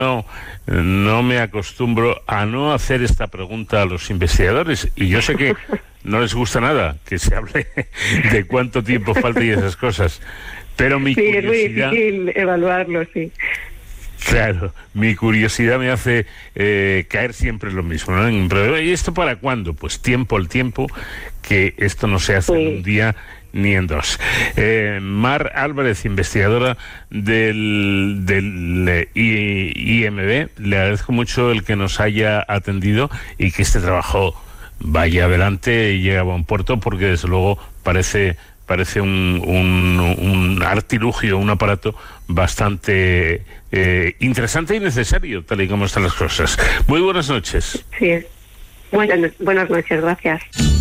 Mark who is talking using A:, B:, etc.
A: no me acostumbro a no hacer esta pregunta a los investigadores, y yo sé que no les gusta nada que se hable de cuánto tiempo falta y esas cosas, pero mi
B: Sí, es muy
A: curiosidad,
B: difícil evaluarlo, sí.
A: claro, mi curiosidad me hace caer siempre en lo mismo, ¿no? Pero, ¿y esto para cuándo? Pues tiempo al tiempo, que esto no se hace en un día ni en dos. Mar Álvarez, investigadora del IMB, le agradezco mucho el que nos haya atendido y que este trabajo vaya adelante y llegue a buen puerto, porque desde luego parece un artilugio, un aparato bastante interesante y necesario, tal y como están las cosas. Muy buenas noches.
B: Sí. Buenas noches, gracias.